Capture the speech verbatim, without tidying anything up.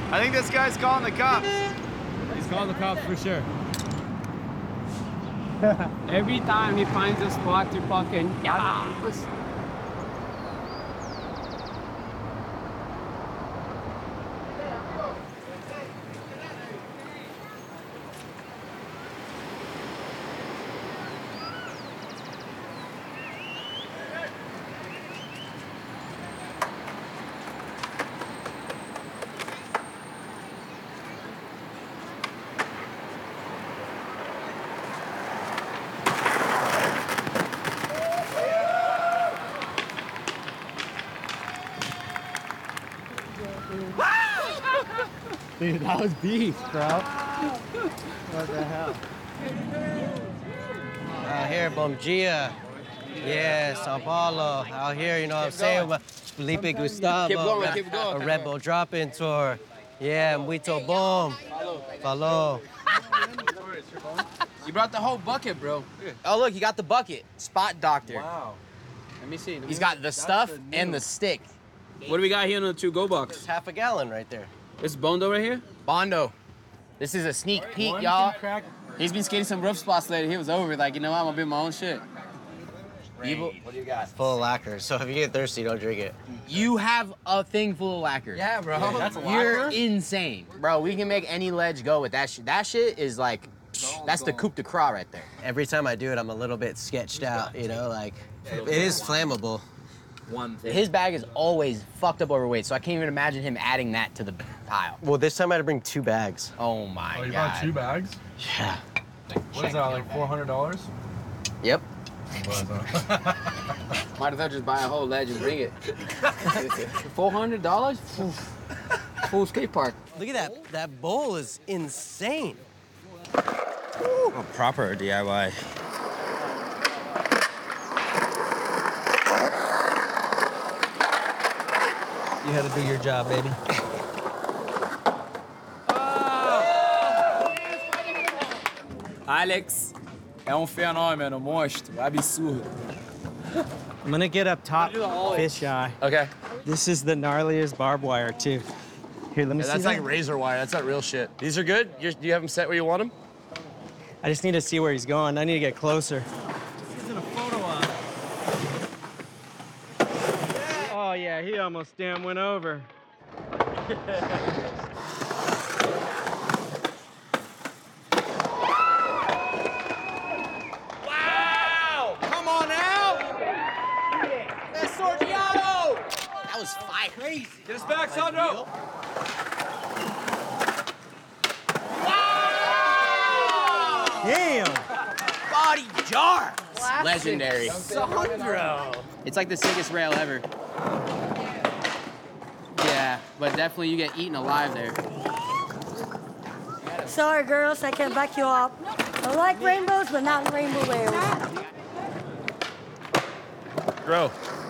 I think this guy's calling the cops. He's calling the cops for sure. Every time he finds a spot to fucking yes. Dude, that was beast, bro. What the hell? Out here, Bomgia. Yeah, Sao Paulo. Out here, you know what I'm saying? With Felipe Gustavo. Keep going, keep going. A Red Bull drop-in tour. Yeah, Muito Bom. Follow. You brought the whole bucket, bro. Oh, look, you got the bucket. Spot doctor. Wow. Let me see. Let me He's see. got the stuff and the stick. What do we got here in the to-go box? It's half a gallon right there. It's Bondo right here? Bondo. This is a sneak peek, y'all. He's been skating some rough spots lately. He was over, like, you know what? I'm gonna build my own shit. You, What do you got? Full of lacquer, so if you get thirsty, don't drink it. you have a thing full of lacquer. Yeah, bro. That's a You're lacquer? insane. Bro, we can make any ledge go with that shit. That shit is like, that's the coupe de gras right there. Every time I do it, I'm a little bit sketched out, you know, like, it is flammable. One thing. His bag is always fucked up overweight, so I can't even imagine him adding that to the pile. Well, this time I had to bring two bags. Oh my Oh, you God. brought two bags? Yeah. What is that, like four hundred dollars? Yep. Might as well just buy a whole ledge and bring it. four hundred dollars? Full skate park. Look at that. That bowl is insane. A proper D I Y. You had to do your job, baby. Alex é um fenômeno, monstro, absurdo. I'm gonna get up top, fish eye. Okay. This is the gnarliest barbed wire too. Here, let me Yeah, see that's that. like razor wire. That's not real shit. These are good? You're, do you have them set where you want them? I just need to see where he's going. I need to get closer. Oh yeah, he almost damn went over. Wow! Come on now! That's Sorgiato! That was fire. Crazy. Get us back, Sandro! Damn! Body jar. Legendary. Sandro. It's like the sickest rail ever. Yeah, but definitely you get eaten alive there. Sorry, girls, I can't back you up. I like rainbows, but not rainbow whales. Bro,